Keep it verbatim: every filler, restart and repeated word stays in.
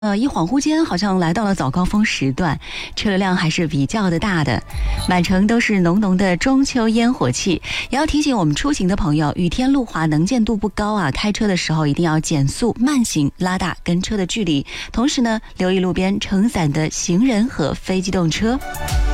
呃，一恍惚间好像来到了早高峰时段，车流量还是比较的大的，满城都是浓浓的中秋烟火气。也要提醒我们出行的朋友，雨天路滑，能见度不高啊，开车的时候一定要减速慢行，拉大跟车的距离，同时呢，留意路边撑伞的行人和非机动车。